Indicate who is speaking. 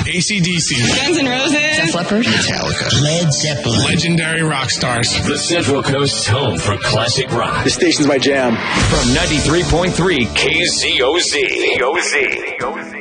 Speaker 1: AC/DC.
Speaker 2: Guns N' Roses.
Speaker 3: Def Leppard.
Speaker 4: Metallica. Led Zeppelin.
Speaker 1: Legendary rock stars.
Speaker 5: The Central Coast's home for classic rock.
Speaker 6: This station's my jam.
Speaker 5: From 93.3 KZOZ.